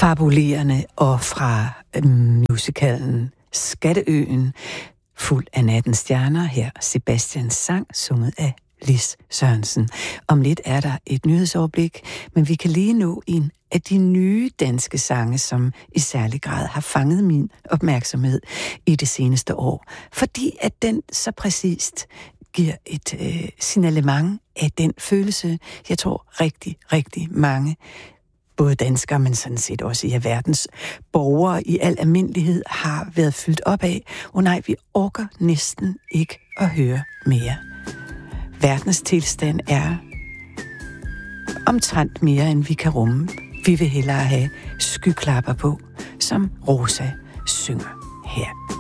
Fabulerende og fra musicalen Skatteøen, fuld af nattens stjerner. Her Sebastians sang, sunget af Lis Sørensen. Om lidt er der et nyhedsoverblik, men vi kan lige nå en af de nye danske sange, som i særlig grad har fanget min opmærksomhed i det seneste år. Fordi at den så præcist giver et signalement af den følelse, jeg tror rigtig mange, både danskere, men sådan set også i verdens borgere i al almindelighed, har været fyldt op af. Nej, vi orker næsten ikke at høre mere. Verdens tilstand er omtrent mere, end vi kan rumme. Vi vil hellere have skyklapper på, som Rosa synger her.